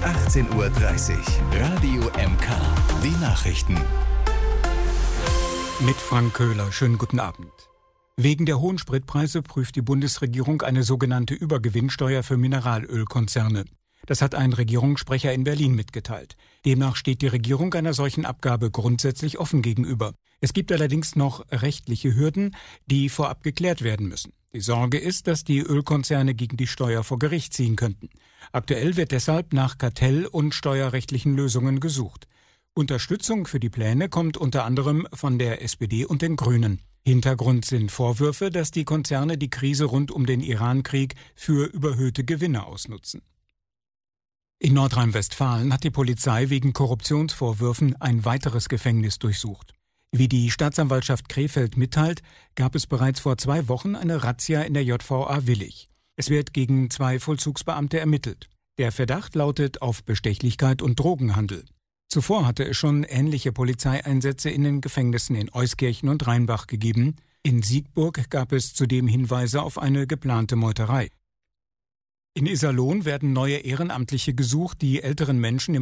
18:30 Uhr. Radio MK. Die Nachrichten. Mit Frank Köhler. Schönen guten Abend. Wegen der hohen Spritpreise prüft die Bundesregierung eine sogenannte Übergewinnsteuer für Mineralölkonzerne. Das hat ein Regierungssprecher in Berlin mitgeteilt. Demnach steht die Regierung einer solchen Abgabe grundsätzlich offen gegenüber. Es gibt allerdings noch rechtliche Hürden, die vorab geklärt werden müssen. Die Sorge ist, dass die Ölkonzerne gegen die Steuer vor Gericht ziehen könnten. Aktuell wird deshalb nach kartell- und steuerrechtlichen Lösungen gesucht. Unterstützung für die Pläne kommt unter anderem von der SPD und den Grünen. Hintergrund sind Vorwürfe, dass die Konzerne die Krise rund um den Iran-Krieg für überhöhte Gewinne ausnutzen. In Nordrhein-Westfalen hat die Polizei wegen Korruptionsvorwürfen ein weiteres Gefängnis durchsucht. Wie die Staatsanwaltschaft Krefeld mitteilt, gab es bereits vor 2 Wochen eine Razzia in der JVA Willich. Es wird gegen 2 Vollzugsbeamte ermittelt. Der Verdacht lautet auf Bestechlichkeit und Drogenhandel. Zuvor hatte es schon ähnliche Polizeieinsätze in den Gefängnissen in Euskirchen und Rheinbach gegeben. In Siegburg gab es zudem Hinweise auf eine geplante Meuterei. In Iserlohn werden neue Ehrenamtliche gesucht, die älteren Menschen im